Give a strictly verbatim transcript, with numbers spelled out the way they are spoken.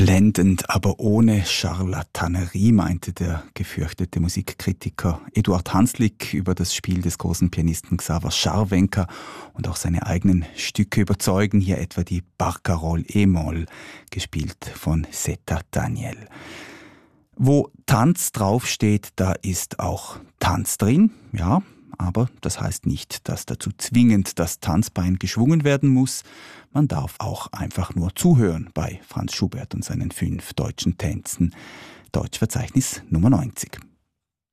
Blendend, aber ohne Scharlatanerie, meinte der gefürchtete Musikkritiker Eduard Hanslick über das Spiel des großen Pianisten Xaver Scharwenka, und auch seine eigenen Stücke überzeugen, hier etwa die Barcarolle E-Moll, gespielt von Zeta Daniel. Wo Tanz draufsteht, da ist auch Tanz drin, ja, aber das heißt nicht, dass dazu zwingend das Tanzbein geschwungen werden muss. Man darf auch einfach nur zuhören bei Franz Schubert und seinen fünf deutschen Tänzen. Deutschverzeichnis Nummer neunzig.